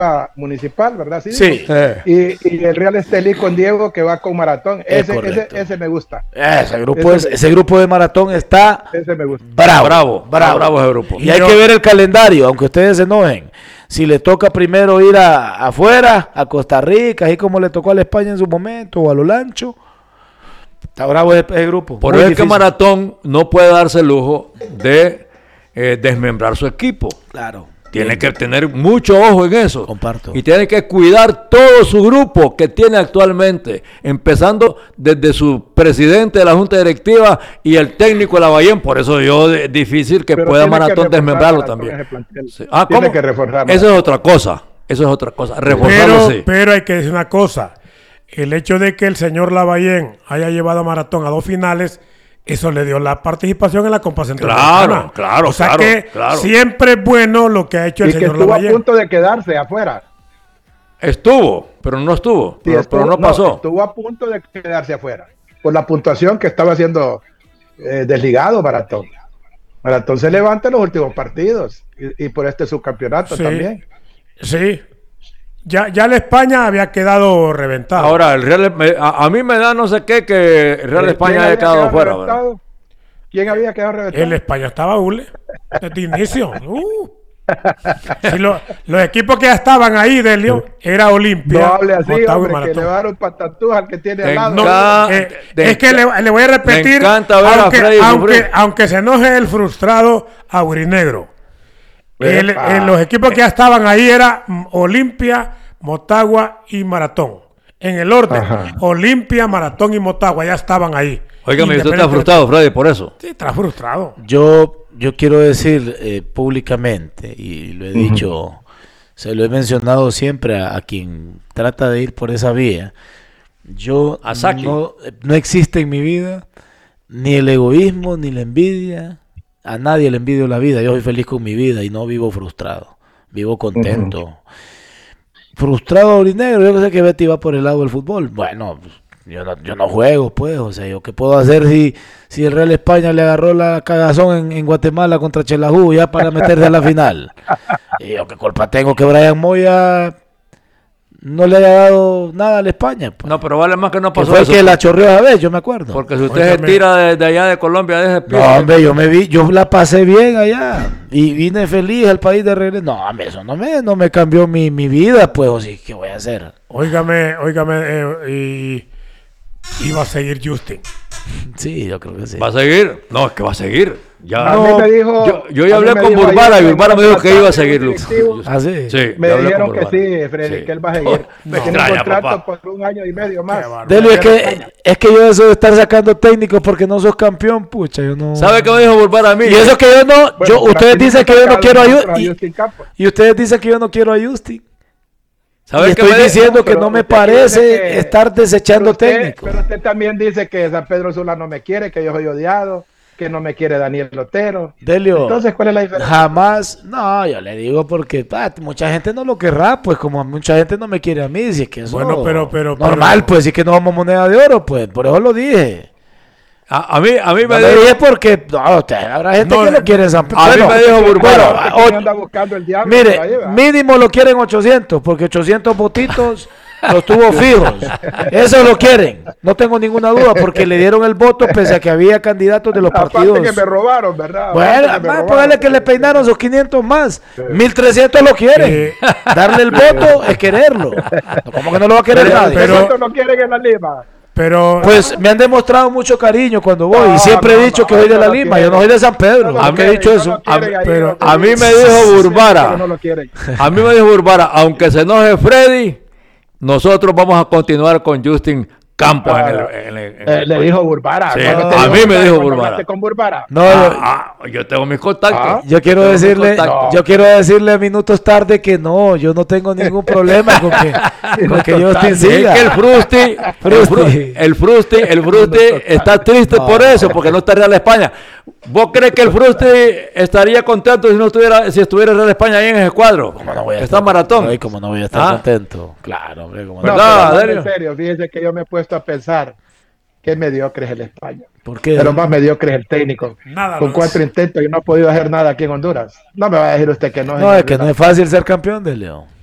Municipal, ¿verdad? Sí. Y el Real Estelí con Diego que va con Maratón. Ese me gusta. Ese grupo de Maratón está ese me gusta. bravo ese grupo. Y hay que ver el calendario, aunque ustedes se enojen. Si le toca primero ir afuera, a Costa Rica, así como le tocó a la España en su momento, o a lo Lancho, está bravo ese grupo. Por eso es que Maratón no puede darse el lujo de desmembrar su equipo. Claro. Tiene que tener mucho ojo en eso. Comparto. Y tiene que cuidar todo su grupo que tiene actualmente, empezando desde su presidente de la Junta Directiva y el técnico de la Bahía. Por eso es difícil que pueda Maratón desmembrarlo también. Sí. Tiene que reforzarlo. Eso es otra cosa. Reforzarlo, sí. Pero hay que decir una cosa. El hecho de que el señor Lavallén haya llevado a Maratón a 2 finales, eso le dio la participación en la Copa Centroamericana. Claro. O sea que siempre es bueno lo que ha hecho el señor Lavallén. Y que estuvo a punto de quedarse afuera. Estuvo, pero no estuvo. Sí, pero no pasó. Estuvo a punto de quedarse afuera. Por la puntuación que estaba haciendo desligado Maratón. Maratón se levanta en los últimos partidos. Y por este subcampeonato también. Sí. Ya la España había quedado reventada. Ahora, el Real, a mí me da no sé qué que el Real España haya quedado fuera. ¿Quién había quedado reventado? El España estaba hule desde inicio. Sí, los equipos que ya estaban ahí de León era Olimpia. No hable así, hombre, que le va a dar un patatúj al que tiene al lado. No, es que le voy a repetir, me encanta ver a Freddy aunque se enoje el frustrado aurinegro. Los equipos que ya estaban ahí era Olimpia, Motagua y Maratón. En el orden, Olimpia, Maratón y Motagua ya estaban ahí. Óigame, usted está frustrado, Freddy, por eso. Sí, está frustrado. Yo quiero decir públicamente, y lo he dicho, se lo he mencionado siempre a quien trata de ir por esa vía. No existe en mi vida ni el egoísmo ni la envidia. A nadie le envidio la vida. Yo soy feliz con mi vida y no vivo frustrado. Vivo contento. Frustrado aurinegro. Yo sé que Betty va por el lado del fútbol. Bueno, yo no juego, pues. O sea, ¿yo qué puedo hacer si el Real España le agarró la cagazón en Guatemala contra Chelajú ya para meterse a la final? Y yo qué culpa tengo que Brian Moya no le haya dado nada a la España, pues. No, pero vale más que no pasó fue eso. Que la chorreó a vez, yo me acuerdo. Porque si usted se tira de allá de Colombia, de ese pie. No, hombre, yo la pasé bien allá y vine feliz al país de regreso. No, hombre, eso no me cambió mi vida, pues, o sí, ¿qué voy a hacer? Óigame, y va a seguir Justin. Sí, yo creo que sí. ¿Va a seguir? No, es que va a seguir. Ya. No, me dijo, yo ya hablé con Burbara y Burbara me dijo que iba a seguir, Lucas. ¿Ah, sí? Sí, me dijeron que sí, Freddy, que él va a seguir. Tiene un contrato papá. por 1 año y medio más. Delio, es que yo eso de estar sacando técnicos porque no sos campeón, pucha, yo no... ¿Sabe qué me dijo Burbara a mí? Y eso que yo no... Bueno, ustedes dicen que yo no quiero a Justin. Y ustedes dicen que yo no quiero a Justin. ¿Sabe Y estoy diciendo que no me parece estar desechando técnicos. Pero usted también dice que San Pedro Sula no me quiere, que yo soy odiado, que no me quiere Daniel Lotero. Delio, entonces, ¿cuál es la diferencia? Jamás, no, yo le digo porque mucha gente no lo querrá, pues como mucha gente no me quiere a mí, si es que eso pero normal, pues si es que no somos moneda de oro, pues por eso lo dije. A mí me lo dije porque habrá gente que lo quiere en San Pedro. A mí me dijo Burbara. Anda buscando el diablo. Mire, mínimo lo quieren 800, porque 800 votitos los tuvo fijos. Eso lo quieren. No tengo ninguna duda, porque le dieron el voto pese a que había candidatos de los partidos. Aparte que me robaron, ¿verdad? Bueno, póngale que le peinaron esos 500 más. 1300 lo quieren. Darle el voto es quererlo. ¿Cómo que no lo va a querer nadie? Pero no quieren en la Lima. Pero pues me han demostrado mucho cariño cuando voy y siempre he dicho que soy de la Lima, yo no soy de San Pedro. A mí he dicho eso. Pero a mí me dijo Burbara. A mí me dijo Burbara, aunque se enoje Freddy, nosotros vamos a continuar con Justin Campos le dijo Burbara. Sí, a mí me dijo Burbara. Con Burbara? No, yo tengo mis contactos. Yo quiero decirle minutos tarde que no, yo no tengo ningún problema con que Justin siga. Es que el Frusti está triste por eso, porque no está Real España. ¿Vos crees que el Frusti estaría contento si estuviera Real España ahí en ese cuadro? ¿Cómo no voy a está Maratón. Ay, ¿cómo no voy a estar contento? Claro, hombre, ¿cómo no? ¿Verdad? En serio, fíjense que yo me he puesto a pensar qué mediocre es el España. ¿Por qué? Pero más mediocre es el técnico. Con 4 intentos y no ha podido hacer nada aquí en Honduras. No me va a decir usted que no. No, es que no es fácil ser campeón de León.